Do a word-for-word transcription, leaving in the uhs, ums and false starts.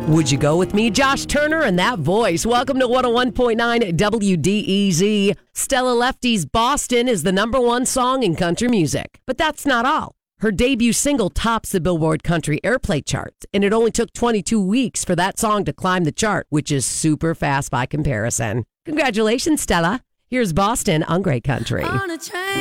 Would you go with me? Josh Turner and that voice. Welcome to one oh one point nine W D E Z. Stella Lefty's Boston is the number one song in country music. But that's not all. Her debut single tops the Billboard Country Airplay charts, and it only took twenty-two weeks for that song to climb the chart, which is super fast by comparison. Congratulations, Stella. Here's Boston on Great Country. On a train.